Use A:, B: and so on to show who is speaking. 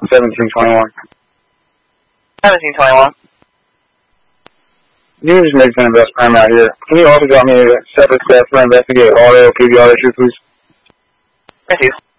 A: 1721.
B: 1721.
A: You just made some best crime out here. Can you also drop me a separate step for investigate auto PBR issue, please?
B: Thank you.